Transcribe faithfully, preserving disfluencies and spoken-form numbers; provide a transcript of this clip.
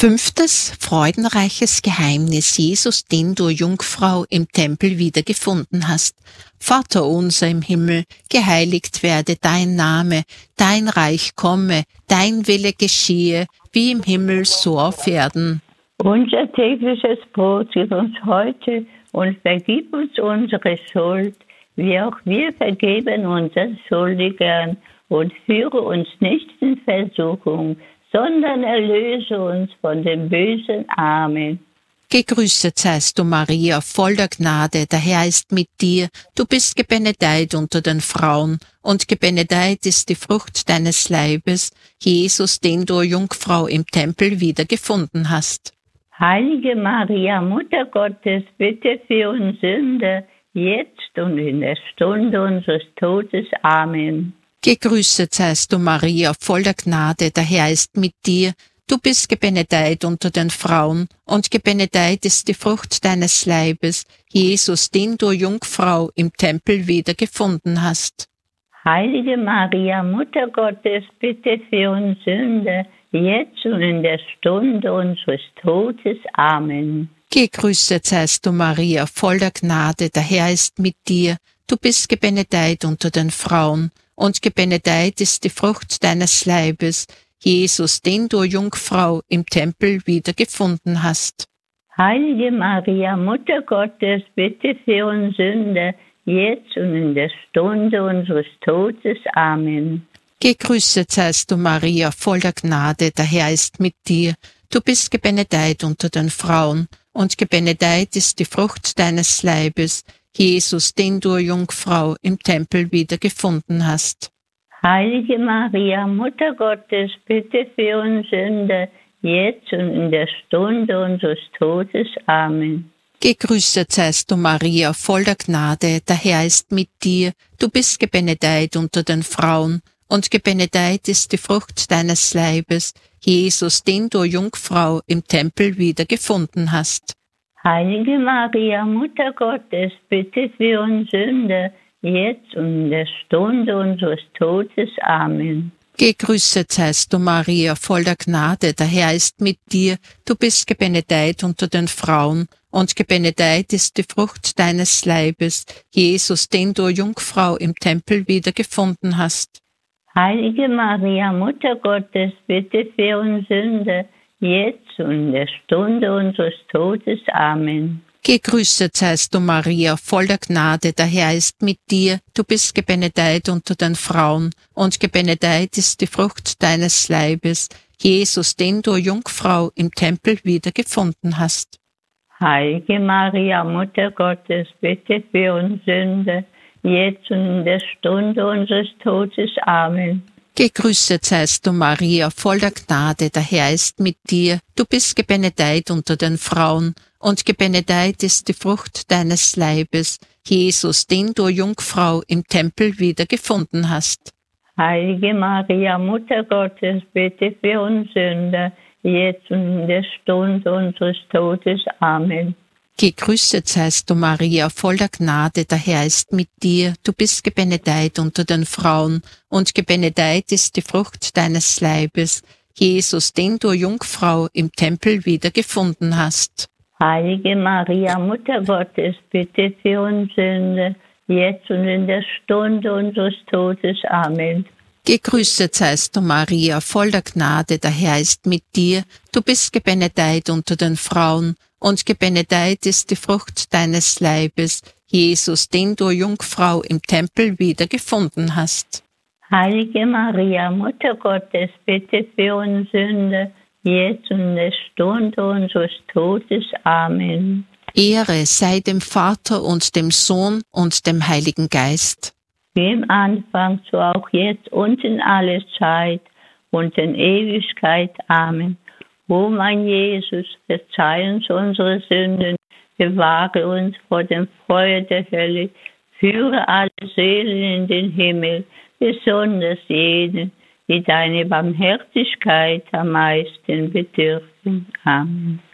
Fünftes freudenreiches Geheimnis Jesus, den du, Jungfrau, im Tempel wiedergefunden hast. Vater unser im Himmel, geheiligt werde dein Name, dein Reich komme, dein Wille geschehe, wie im Himmel so auf Erden. Unser tägliches Brot gib uns heute und vergib uns unsere Schuld, wie auch wir vergeben unseren Schuldigern, und führe uns nicht in Versuchung, sondern erlöse uns von dem Bösen. Amen. Gegrüßet seist du, Maria, voll der Gnade, der Herr ist mit dir. Du bist gebenedeit unter den Frauen, und gebenedeit ist die Frucht deines Leibes, Jesus, den du, Jungfrau, im Tempel wiedergefunden hast. Heilige Maria, Mutter Gottes, bitte für uns Sünder, jetzt und in der Stunde unseres Todes. Amen. Gegrüßet seist du, Maria, voll der Gnade, der Herr ist mit dir. Du bist gebenedeit unter den Frauen, und gebenedeit ist die Frucht deines Leibes, Jesus, den du, Jungfrau, im Tempel wiedergefunden hast. Heilige Maria, Mutter Gottes, bitte für uns Sünder, jetzt und in der Stunde unseres Todes. Amen. Gegrüßet seist du, Maria, voll der Gnade, der Herr ist mit dir. Du bist gebenedeit unter den Frauen, und gebenedeit ist die Frucht deines Leibes, Jesus, den du, Jungfrau, im Tempel wiedergefunden hast. Heilige Maria, Mutter Gottes, bitte für uns Sünder, jetzt und in der Stunde unseres Todes. Amen. Gegrüßet seist du, Maria, voll der Gnade, der Herr ist mit dir. Du bist gebenedeit unter den Frauen, und gebenedeit ist die Frucht deines Leibes, Jesus, den du, Jungfrau, im Tempel wiedergefunden hast. Heilige Maria, Mutter Gottes, bitte für uns Sünder, jetzt und in der Stunde unseres Todes. Amen. Gegrüßet seist du, Maria, voll der Gnade, der Herr ist mit dir. Du bist gebenedeit unter den Frauen, und gebenedeit ist die Frucht deines Leibes, Jesus, den du, Jungfrau, im Tempel wiedergefunden hast. Heilige Maria, Mutter Gottes, bitte für uns Sünder, jetzt und in der Stunde unseres Todes. Amen. Gegrüßet seist du, Maria, voll der Gnade, der Herr ist mit dir. Du bist gebenedeit unter den Frauen, und gebenedeit ist die Frucht deines Leibes, Jesus, den du, Jungfrau, im Tempel wiedergefunden hast. Heilige Maria, Mutter Gottes, bitte für uns Sünder, jetzt und in der Stunde unseres Todes. Amen. Gegrüßet seist du, Maria, voll der Gnade, der Herr ist mit dir. Du bist gebenedeit unter den Frauen, und gebenedeit ist die Frucht deines Leibes, Jesus, den du, Jungfrau, im Tempel wiedergefunden hast. Heilige Maria, Mutter Gottes, bitte für uns Sünder, jetzt und in der Stunde unseres Todes. Amen. Gegrüßet seist du, Maria, voll der Gnade, der Herr ist mit dir. Du bist gebenedeit unter den Frauen, und gebenedeit ist die Frucht deines Leibes, Jesus, den du, Jungfrau, im Tempel wiedergefunden hast. Heilige Maria, Mutter Gottes, bitte für uns Sünder, jetzt und in der Stunde unseres Todes. Amen. Gegrüßet seist du, Maria, voll der Gnade, der Herr ist mit dir. Du bist gebenedeit unter den Frauen, und gebenedeit ist die Frucht deines Leibes, Jesus, den du, Jungfrau, im Tempel wiedergefunden hast. Heilige Maria, Mutter Gottes, bitte für uns Sünder, jetzt und in der Stunde unseres Todes. Amen. Gegrüßet seist du, Maria, voll der Gnade, der Herr ist mit dir. Du bist gebenedeit unter den Frauen, und gebenedeit ist die Frucht deines Leibes, Jesus, den du, Jungfrau, im Tempel wiedergefunden hast. Heilige Maria, Mutter Gottes, bitte für uns Sünder, jetzt und in der Stunde unseres Todes. Amen. Ehre sei dem Vater und dem Sohn und dem Heiligen Geist. Wie im Anfang, so auch jetzt und in alle Zeit und in Ewigkeit. Amen. O mein Jesus, verzeih uns unsere Sünden, bewahre uns vor dem Feuer der Hölle, führe alle Seelen in den Himmel, besonders jene, die deine Barmherzigkeit am meisten bedürfen. Amen.